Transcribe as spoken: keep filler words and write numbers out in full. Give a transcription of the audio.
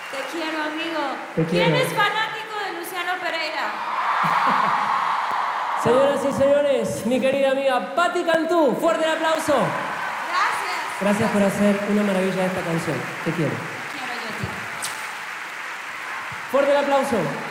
Te quiero, amigo. Te quiero. ¿Quién es fanático de Luciano Pereira? Señoras y señores, mi querida amiga Patti Cantú, fuerte el aplauso. Gracias. Gracias por hacer una maravilla de esta canción. Te quiero. Quiero yo a ti. Fuerte el aplauso.